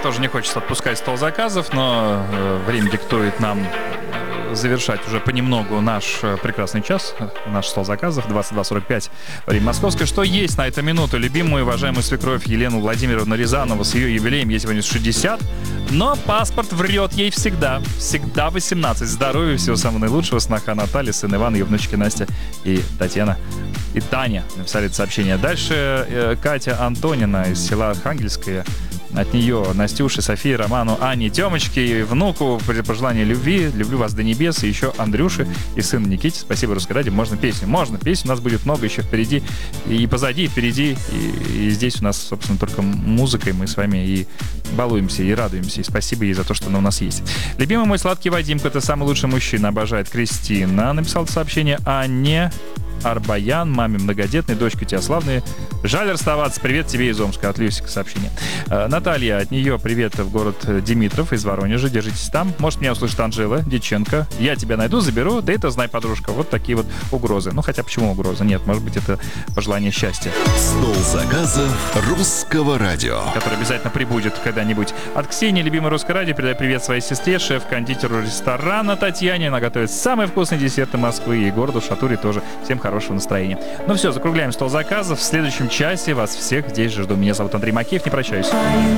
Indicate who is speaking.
Speaker 1: тоже не хочется отпускать стол заказов, но время диктует нам завершать уже понемногу наш прекрасный час, наш стол заказов, 22:45, время московское. Что есть на эту минуту? Любимую и уважаемую свекровь Елену Владимировну Рязанову с ее юбилеем, ей сегодня 60, но паспорт врет ей всегда 18. Здоровья, всего самого наилучшего, сноха Наталья, сын Иван, ее внучки Настя и Татьяна. И Таня написали это сообщение. Дальше Катя Антонина из села Архангельское. От нее Настюше, Софии, Роману, Ане, Темочке, внуку пожелание любви, люблю вас до небес, и еще Андрюше и сыну Никите. Спасибо, Русское радио. Можно песню? Можно. Песню у нас будет много еще впереди, и позади, и впереди. И здесь у нас, собственно, только музыкой мы с вами и балуемся, и радуемся. И спасибо ей за то, что она у нас есть. Любимый мой сладкий Вадимка, это самый лучший мужчина, обожает Кристина. Написал сообщение Анне Арбаян, маме многодетной, дочка тебя славная. Жаль расставаться. Привет тебе из Омска. От Люсика сообщение. Наталья, от нее привет в город Димитров из Воронежа. Держитесь там. Может, меня услышит Анжела Диченко. Я тебя найду, заберу. Да это знай, подружка. Вот такие вот угрозы. Ну, хотя почему угрозы? Нет, может быть, это пожелание счастья.
Speaker 2: Стол заказов Русского радио,
Speaker 1: который обязательно прибудет когда-нибудь. От Ксении, любимой Русское радио, передаю привет своей сестре, шеф-кондитеру ресторана Татьяне. Она готовит самые вкусные десерты Москвы и городу Шатуре тоже. Всем хорошего настроения. Ну все, закругляем стол заказов. В следующем часе вас всех здесь же жду. Меня зовут Андрей Макеев. Не прощаюсь.